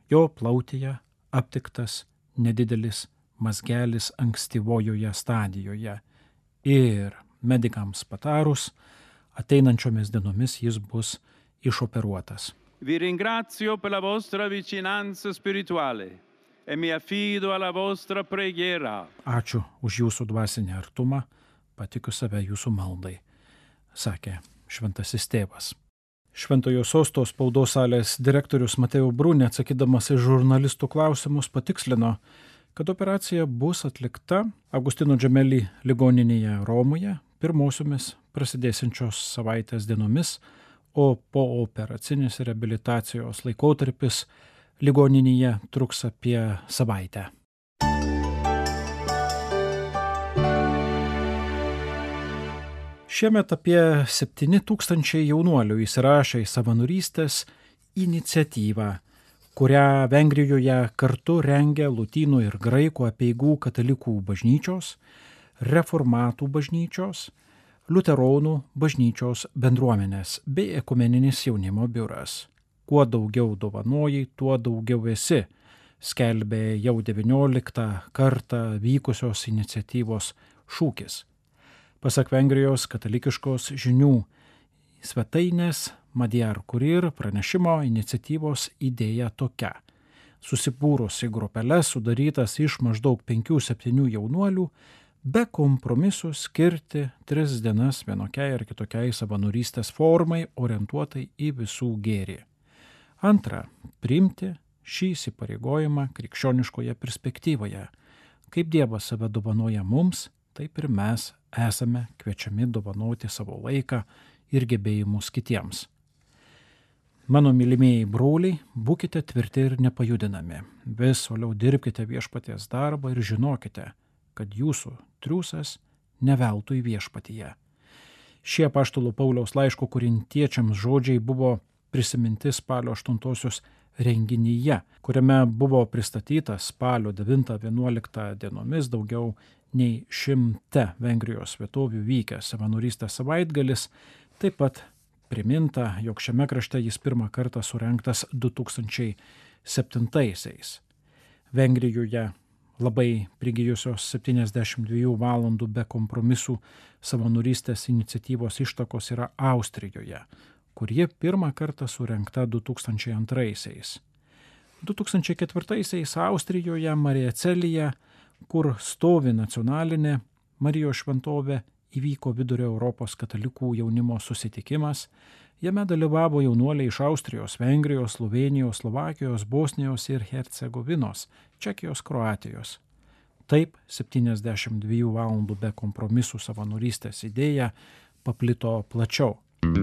Jo plautėje aptiktas nedidelis mazgelis ankstyvojoje stadijoje ir medikams patarus, ateinančiomis dienomis jis bus išoperuotas. Vi ringrazio per la vostra vicinanza spirituale e mi affido alla vostra preghiera. Ačiū už jūsų dvasinį artumą, patikiu save jūsų maldai, sakė šventasis tėvas. Šventojo Sosto spaudos salės direktorius Mateo Brunė, atsakydamas į žurnalistų klausimus, patikslino, kad operacija bus atlikta Agustino Džemeli ligoninėje Romoje pirmosiomis prasidėsiančios savaitės dienomis, o pooperacinis reabilitacijos laikotarpis ligoninėje truks apie savaitę. Šiemet apie 7,000 jaunuolių įsirašė į savanorystės iniciatyvą, kurią Vengrijoje kartu rengia lotynų ir graikų apeigų katalikų bažnyčios, reformatų bažnyčios, liuteronų bažnyčios bendruomenės bei ekumeninis jaunimo biuras. Kuo daugiau dovanojai, tuo daugiau esi, skelbė jau 19 kartą vykusios iniciatyvos šūkis. Pasak Vengrijos katalikiškos žinių svetainės Madiar Kurir pranešimo iniciatyvos idėja tokia. Susibūrus į grupeles sudarytas iš maždaug 5-7 jaunuolių, be kompromisų skirti 3 dienas vienokiai ar kitokiai savanorystės formai orientuotai į visų gėrį. Antra, priimti šį įsipareigojimą krikščioniškoje perspektyvoje. Kaip Dievas save dovanoja mums, taip ir mes esame kviečiami dovanoti savo laiką ir gebėjimus kitiems. Mano mylimieji broliai, būkite tvirti ir nepajudinami. Vis toliau dirbkite viešpaties darbą ir žinokite, kad jūsų triūsas ne veltui viešpatyje. Šie apaštalo Pauliaus laiško korintiečiams žodžiai buvo prisiminti spalio 8 renginyje, kuriame buvo pristatytas spalio 9-11 dienomis daugiau nei 100 Vengrijos vietovių vykęs savanorystės savaitgalis, taip pat priminta, jog šiame krašte jis pirmą kartą surengtas 2007-aisiais. Vengrijoje labai prigijusios 72 valandų be kompromisų savanorystės iniciatyvos ištakos yra Austrijoje, kur ji pirmą kartą surengta 2002-aisiais. 2004-aisiais Austrijoje Mariacelyje, kur stovi nacionalinė Marijos šventovė, įvyko Vidurio Europos katalikų jaunimo susitikimas. Jame dalyvavo jaunuoliai iš Austrijos, Vengrijos, Slovėnijos, Slovakijos, Bosnijos ir Hercegovinos, Čekijos, Kroatijos. Taip 72 valandų be kompromisų savanorystės idėja paplito plačiau.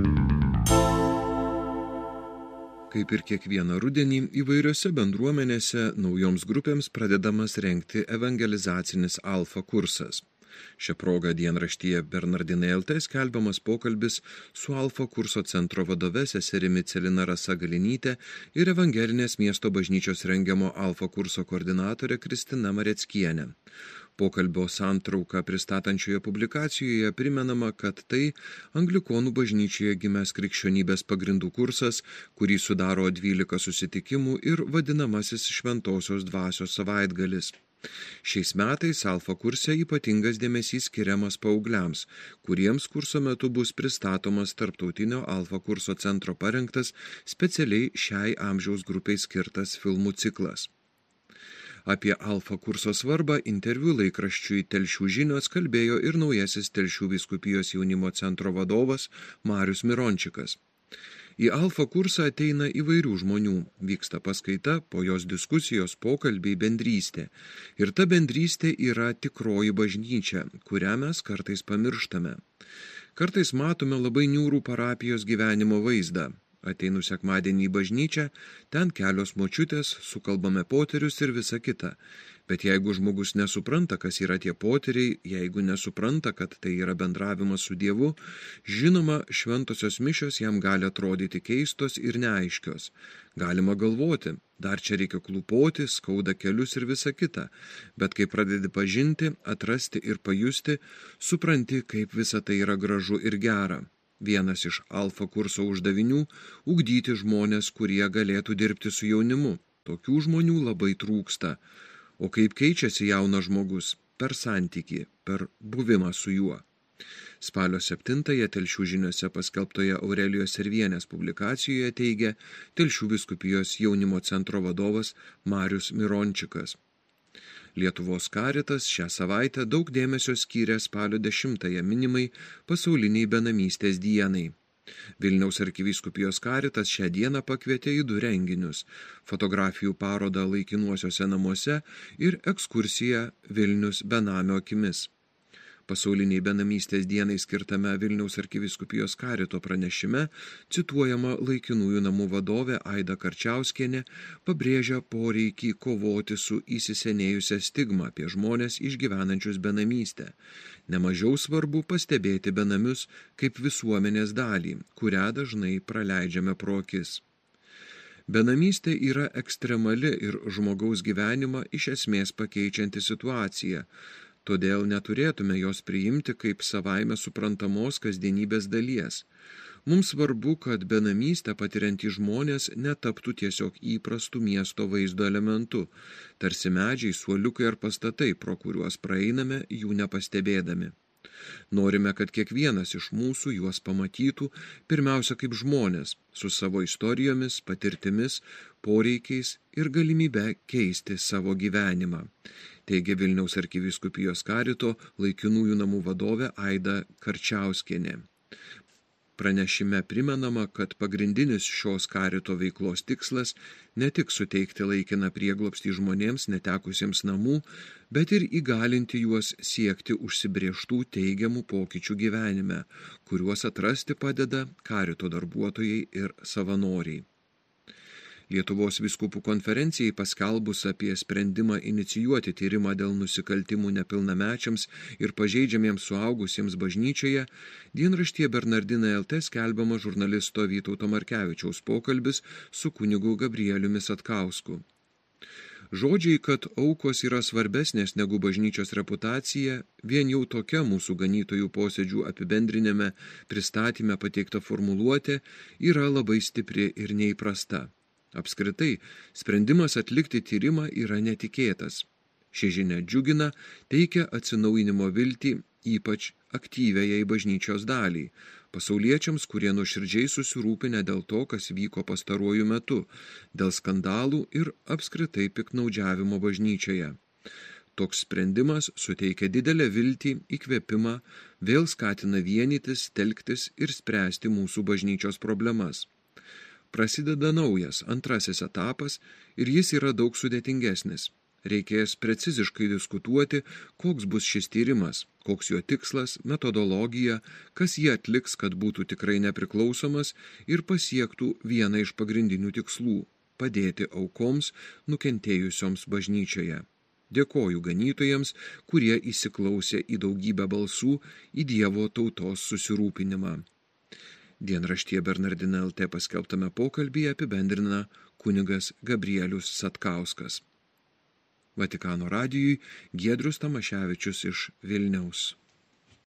Kaip ir kiekvieną rudenį, įvairiose bendruomenėse naujoms grupėms pradedamas rengti evangelizacinis alfa kursas. Šią progą dienraštyje Bernardinai LT skelbiamas pokalbis su alfa kurso centro vadove seserimi Celina Rasa Galinytė ir evangelinės miesto bažnyčios rengiamo alfa kurso koordinatorė Kristina Mareckienė. Pokalbio santrauką pristatančioje publikacijoje primenama, kad tai Anglikonų bažnyčioje gimęs krikščionybės pagrindų kursas, kurį sudaro 12 susitikimų ir vadinamasis šventosios dvasios savaitgalis. Šiais metais alfa kurse ypatingas dėmesys skiriamas paaugliams, kuriems kurso metu bus pristatomas tarptautinio alfa kurso centro parengtas specialiai šiai amžiaus grupiai skirtas filmų ciklas. Apie alfa kurso svarbą interviu laikraščiui Telšių žinios kalbėjo ir naujasis Telšių vyskupijos jaunimo centro vadovas Marius Mirončikas. Į alfa kursą ateina įvairių žmonių, vyksta paskaita, po jos diskusijos, pokalbiai, bendrystė. Ir ta bendrystė yra tikroji bažnyčia, kurią mes kartais pamirštame. Kartais matome labai niūrų parapijos gyvenimo vaizdą. Ateinu sekmadienį į bažnyčią, ten kelios močiutės, sukalbame poterius ir visa kita. Bet jeigu žmogus nesupranta, kas yra tie poteriai, jeigu nesupranta, kad tai yra bendravimas su Dievu, žinoma, šventosios mišios jam gali atrodyti keistos ir neaiškios. Galima galvoti, dar čia reikia klūpoti, skauda kelius ir visa kita. Bet kai pradedi pažinti, atrasti ir pajusti, supranti, kaip visa tai yra gražu ir gera. Vienas iš alfa kurso uždavinių – ugdyti žmonės, kurie galėtų dirbti su jaunimu. Tokių žmonių labai trūksta. O kaip keičiasi jaunas žmogus? Per santykį, per buvimą su juo. Spalio 7-ąją Telšių žiniose paskelbtoje Aurelijos Servienės publikacijoje teigia Telšių vyskupijos jaunimo centro vadovas Marius Mirončikas. Lietuvos Karitas šią savaitę daug dėmesio skyrė spalio 10-ąją minimai pasauliniai benamystės dienai. Vilniaus arkivyskupijos Karitas šią dieną pakvietė į 2 renginius – fotografijų parodą laikinuosiuose namuose ir ekskursiją Vilnius benamio akimis. Pasauliniai benamystės dienai skirtame Vilniaus arkivyskupijos Karito pranešime cituojama laikinųjų namų vadovė Aida Karčiauskienė pabrėžia poreikį kovoti su įsisenėjusia stigma apie žmones išgyvenančius benamystę. Nemažiau svarbu pastebėti benamius kaip visuomenės dalį, kurią dažnai praleidžiame pro akis. Benamystė yra ekstremali ir žmogaus gyvenimą iš esmės pakeičianti situacija, todėl neturėtume jos priimti kaip savaime suprantamos kasdienybės dalies. Mums svarbu, kad benamystę patiriantys žmonės netaptų tiesiog įprastų miesto vaizdo elementu, tarsi medžiai, suoliukai ar pastatai, pro kuriuos praeiname jų nepastebėdami. Norime, kad kiekvienas iš mūsų juos pamatytų pirmiausia kaip žmonės, su savo istorijomis, patirtimis, poreikiais ir galimybę keisti savo gyvenimą, teigia Vilniaus arkivyskupijos Karito laikinųjų namų vadovė Aida Karčiauskienė. Pranešime primenama, kad pagrindinis šios Karito veiklos tikslas ne tik suteikti laikiną prieglobstį žmonėms netekusiems namų, bet ir įgalinti juos siekti užsibrėžtų teigiamų pokyčių gyvenime, kuriuos atrasti padeda Karito darbuotojai ir savanoriai. Lietuvos vyskupų konferencijai paskelbus apie sprendimą inicijuoti tyrimą dėl nusikaltimų nepilnamečiams ir pažeidžiamiems suaugusiems bažnyčioje, dienraštyje Bernardinai LT skelbiama žurnalisto Vytauto Markevičiaus pokalbis su kunigu Gabrieliumi Satkausku. Žodžiai, kad aukos yra svarbesnės negu bažnyčios reputacija, vien jau tokia mūsų ganytojų posėdžių apibendrinime pristatyme pateikta formuluotė yra labai stipri ir neįprasta. Apskritai, sprendimas atlikti tyrimą yra netikėtas. Ši žinia džiugina, teikia atsinaujinimo viltį, ypač aktyviai bažnyčios daliai, pasauliečiams, kurie nuoširdžiai susirūpinę dėl to, kas vyko pastaruoju metu, dėl skandalų ir apskritai piktnaudžiavimo bažnyčioje. Toks sprendimas suteikia didelę viltį, įkvėpimą, vėl skatina vienytis, telktis ir spręsti mūsų bažnyčios problemas. Prasideda naujas, antrasis etapas ir jis yra daug sudėtingesnis. Reikės preciziškai diskutuoti, koks bus šis tyrimas, koks jo tikslas, metodologija, kas jį atliks, kad būtų tikrai nepriklausomas ir pasiektų vieną iš pagrindinių tikslų – padėti aukoms nukentėjusioms bažnyčioje. Dėkoju ganytojams, kurie įsiklausė į daugybę balsų, į Dievo tautos susirūpinimą. Dienraštyje Bernardinai LT paskelbtame pokalbyje apibendrina kunigas Gabrielius Satkauskas. Vatikano radijui Giedrius Tamaševičius iš Vilniaus.